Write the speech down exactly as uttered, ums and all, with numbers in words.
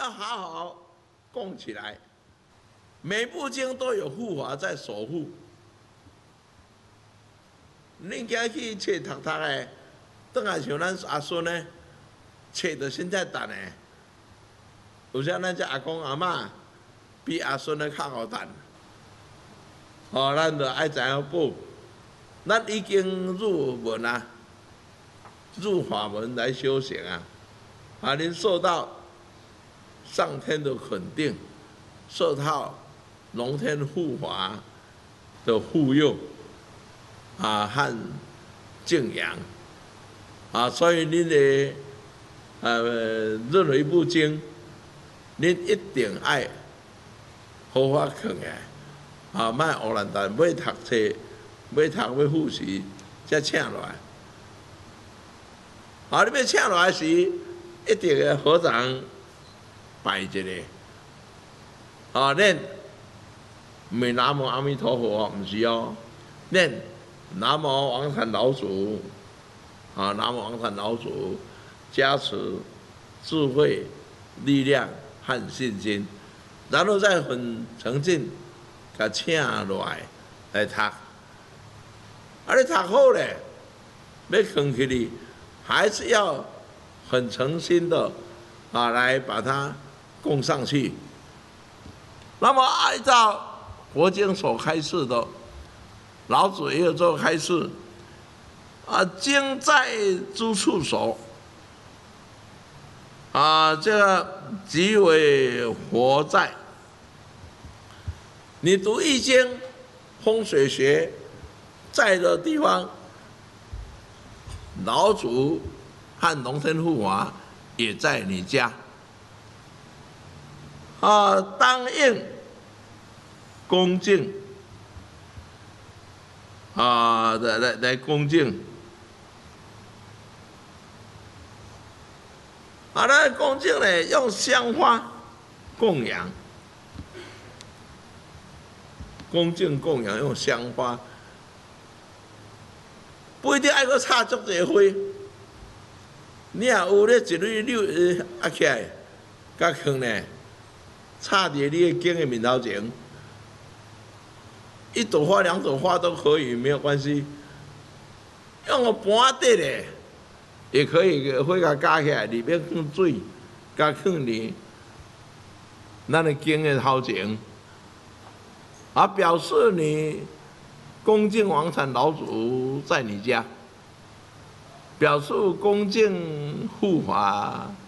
要好好供起来。每部经都有护法在守护。恁今去册读读的，倒来像咱阿孙呢，册着现在等的。有啥咱这阿公阿嬷比阿孙呢较好等。哦，咱就爱知影补。咱已经入门啊，入法门来修行啊，啊，您受到上天的肯定，受到龙天护法的护佑啊和敬仰啊，所以您的呃任何一部经，您一定爱好好看的啊，莫胡乱谈，要读册。要读要复习，才请落来。啊，你要请落来时，一定要合掌拜一下。啊，念唔是南无阿弥陀佛，唔是哦，念南无王禅老祖，啊，南无王禅老祖加持智慧、力量和信心，然后再很诚敬，甲请落来来读。啊，你读好咧，要放起哩，还是要很诚心的啊，来把它供上去。那么按照佛经所开示的，老子也有做开示啊，经在诸处守啊，这个即为佛在。你读易经、风水学。在的地方，老祖和龙天护法也在你家啊，当应恭敬啊，来来来恭敬啊，来恭敬呢，用香花供养，恭敬供养用香花。不一定爱搁插足侪花，你若有咧一蕊柳压起来，甲放呢，插伫你的经的面头前，一朵花、两朵花都可以，没有关系。用个盘底咧，也可以花甲加起来，里面放水，甲放伫咱的经的头前，啊，表示你。恭敬王禅老祖在你家，表示恭敬护法